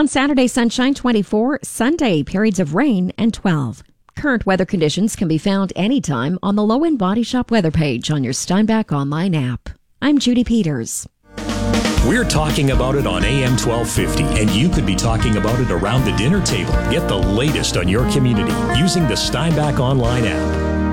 On Saturday, sunshine 24, Sunday, periods of rain and 12. Current weather conditions can be found anytime on the Low End Body Shop weather page on your Steinbach online app. I'm Judy Peters. We're talking about it on AM 1250, and you could be talking about it around the dinner table. Get the latest on your community using the Steinbach online app.